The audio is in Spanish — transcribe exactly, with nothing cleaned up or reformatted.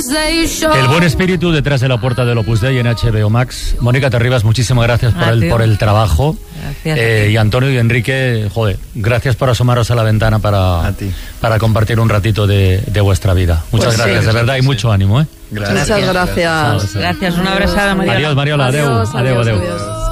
El buen espíritu detrás de la puerta del Opus Dei en H B O Max. Mónica Terribas, muchísimas gracias por, el, por el trabajo. Eh, y Antonio y Enrique, joder, gracias por asomaros a la ventana para, para compartir un ratito de, de vuestra vida. Muchas pues gracias, sí, de verdad, y mucho ánimo, ¿eh? Gracias. Muchas gracias. Gracias, una abrazada, Mariola. Adiós, Mariola, adeu, adiós, adeu, adeu. adiós.